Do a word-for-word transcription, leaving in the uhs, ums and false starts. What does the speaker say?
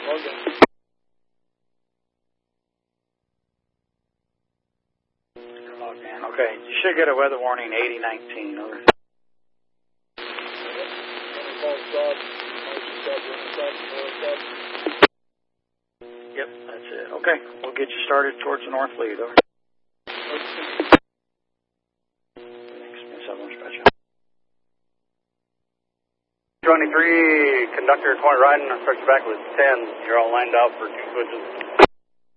Log man. Okay, you should get a weather warning eighty nineteen. Over. Yep, that's it. Okay, we'll get you started towards the north lead. Over. twenty-three, conductor twenty riding, I start you back with ten. You're all lined out for two switches.